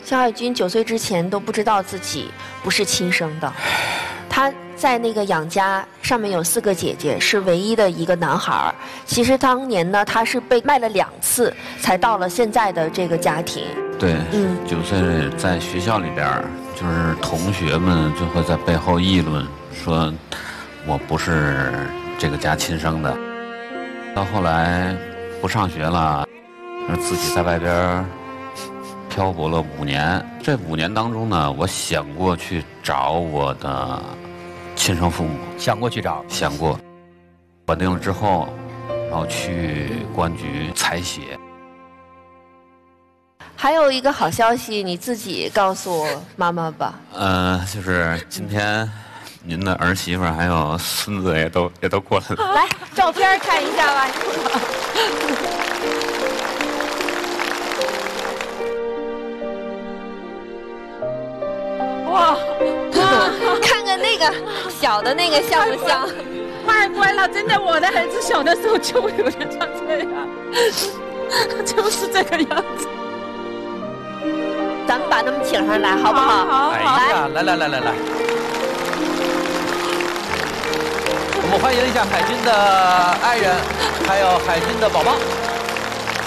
肖海军9岁之前都不知道自己不是亲生的，他在那个养家上面有4个姐姐，是唯一的一个男孩。其实当年呢，他是被卖了2次，才到了现在的这个家庭。 对，9岁在学校里边，就是同学们就会在背后议论说，我不是这个家亲生的。到后来不上学了，自己在外边漂泊了5年。这5年当中呢，我想过去找我的亲生父母， 想过去找， 想过，稳定了之后，然后去公安局采血。 还有一个好消息，你自己告诉妈妈吧。 就是今天您的儿媳妇还有孙子也都过来了。 来，照片看一下吧。 哇， 看看那个小的那个像不像？ 太乖了，真的，我的儿子小的时候就有点像这样，就是这个样子。 咱们把他们请上来，好不好？ 好， 哎呀，来，我们欢迎一下海军的爱人，还有海军的宝宝。